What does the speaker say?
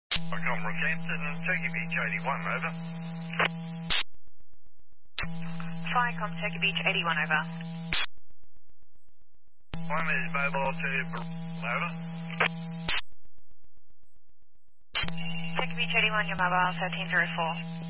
Vicom Rockhampton, Turkey Beach 81, over. Flycom Turkey Beach 81, over. One is mobile to over. Turkey Beach 81, your mobile 1304.